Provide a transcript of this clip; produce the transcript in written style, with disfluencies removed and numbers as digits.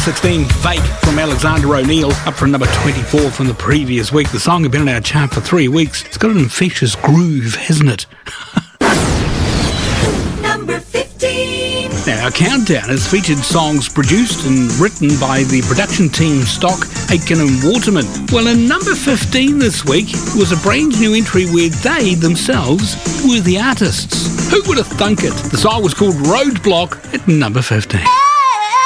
16, Fake from Alexander O'Neill, up from number 24 from the previous week. The song had been in our chart for 3 weeks. It's got an infectious groove, hasn't it? Number 15. Now, our countdown has featured songs produced and written by the production team Stock, Aitken and Waterman. Well, in number 15 this week was a brand new entry where they themselves were the artists. Who would have thunk it? The song was called Roadblock at number 15.